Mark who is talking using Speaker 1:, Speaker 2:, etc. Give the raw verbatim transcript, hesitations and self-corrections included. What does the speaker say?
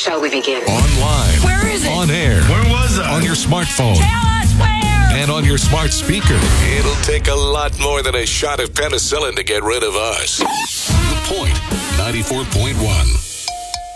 Speaker 1: shall we begin?
Speaker 2: Online.
Speaker 3: Where is it?
Speaker 2: On air.
Speaker 4: Where was I?
Speaker 2: On your smartphone.
Speaker 3: Tell us where!
Speaker 2: And on your smart speaker. It'll take a lot more than a shot of penicillin to get rid of us. The Point, ninety-four point one.